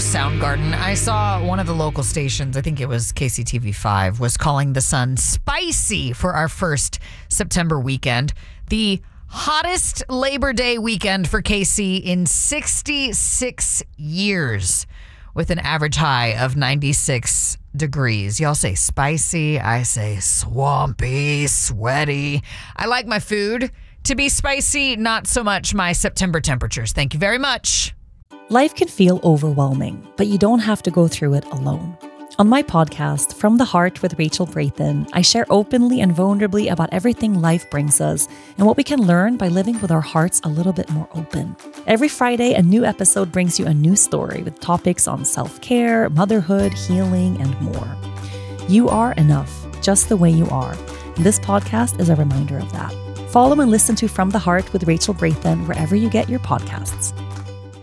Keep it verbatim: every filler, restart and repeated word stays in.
Soundgarden. I saw one of the local stations, I think it was K C T V five, was calling the sun spicy for our first September weekend. The hottest Labor Day weekend for K C in sixty-six years, with an average high of ninety-six degrees. Y'all say spicy, I say swampy, sweaty. I like my food to be spicy, not so much my September temperatures. Thank you very much. Life can feel overwhelming, but you don't have to go through it alone. On my podcast, From the Heart with Rachel Brathen, I share openly and vulnerably about everything life brings us and what we can learn by living with our hearts a little bit more open. Every Friday, a new episode brings you a new story with topics on self-care, motherhood, healing, and more. You are enough, just the way you are. And this podcast is a reminder of that. Follow and listen to From the Heart with Rachel Brathen wherever you get your podcasts.